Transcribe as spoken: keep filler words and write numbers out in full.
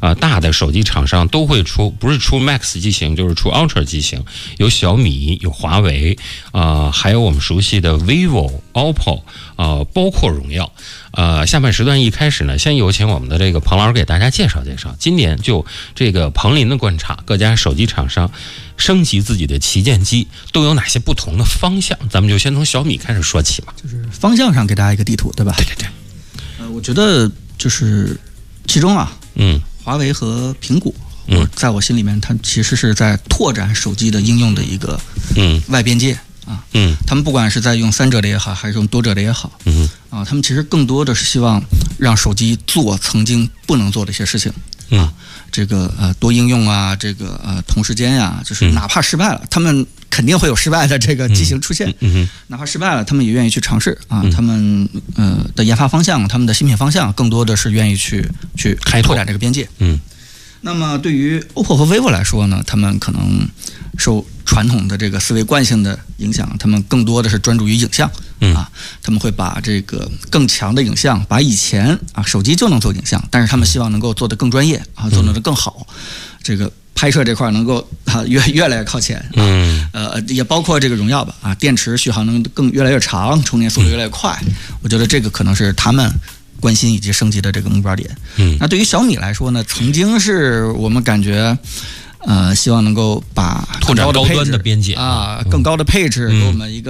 啊、呃、大的手机厂商都会出，不是出 Max 机型就是出 Ultra 机型，有小米，有华为啊、呃，还有我们熟悉的 vivo、oppo 啊、呃，包括荣耀。呃，下半时段一开始呢，先有请我们的这个彭老师给大家介绍介绍，今年就这个彭林的观察，各家手机厂商升级自己的旗舰机都有哪些不同的方向？咱们就先从小米开始说起吧。 就是方向上给大家一个地图，对吧？ 对对对。 呃，我觉得就是其中啊， 嗯， 华为和苹果， 嗯， 我在我心里面，它其实是在拓展手机的应用的一个嗯外边界。啊， 嗯， 他们不管是在用三者的也好，还是用多者的也好， 嗯， 啊，他们其实更多的是希望让手机做曾经不能做的一些事情， 嗯， 啊，这个呃多应用啊，这个呃同时间呀、啊，就是哪怕失败了，嗯、他们肯定会有失败的这个机型出现， 嗯嗯， 哪怕失败了，他们也愿意去尝试啊， 嗯、 他们呃的研发方向，他们的芯片方向，更多的是愿意去去开拓拓展这个边界， 嗯。 那么对于 O P P O 和 vivo 来说呢，他们可能受传统的这个思维惯性的影响，他们更多的是专注于影像，啊，他们会把这个更强的影像，把以前啊手机就能做影像，但是他们希望能够做得更专业啊，做得更好，这个拍摄这块能够啊越越来越靠前，啊，呃，也包括这个荣耀吧，啊，电池续航能更越来越长，充电速度越来越快，我觉得这个可能是他们关心以及升级的这个目标点。 嗯， 那对于小米来说呢，曾经是我们感觉，呃，希望能够把拓展高端的边界啊，更高的配置给我们一个